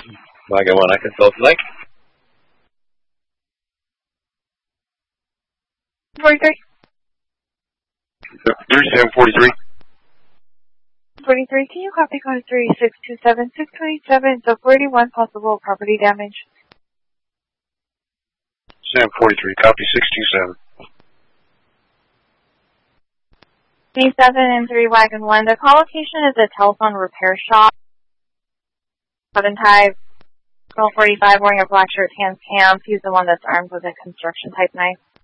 Wagon 1, I can spell select. 43. 3743. 43, can you copy code 3627-627, so 41 possible property damage? Sam 43, copy 627. Me7 and 3 Wagon 1. The call location is a telephone repair shop. 7 type, girl 45 wearing a black shirt, hands cam. He's the one that's armed with a construction type knife.